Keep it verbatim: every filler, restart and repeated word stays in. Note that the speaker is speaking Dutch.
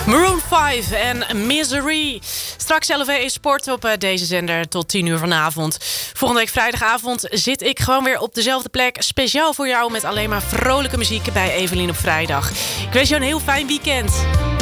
Maroon vijf en Misery. Straks L V E Sport op deze zender tot tien uur vanavond. Volgende week vrijdagavond zit ik gewoon weer op dezelfde plek. Speciaal voor jou met alleen maar vrolijke muziek bij Evelien op vrijdag. Ik wens jou een heel fijn weekend.